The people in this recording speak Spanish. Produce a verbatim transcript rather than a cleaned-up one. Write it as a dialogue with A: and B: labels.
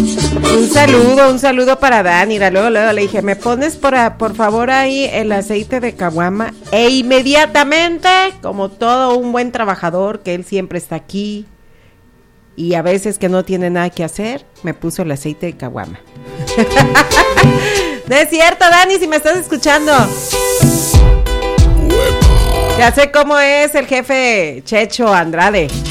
A: Un saludo, un saludo para Dani. Luego, luego le dije, ¿me pones por, a, por favor ahí el aceite de caguama? E inmediatamente, como todo un buen trabajador, que él siempre está aquí y a veces que no tiene nada que hacer, me puso el aceite de caguama. No es cierto, Dani, si me estás escuchando. Ya sé cómo es el jefe Checho Andrade.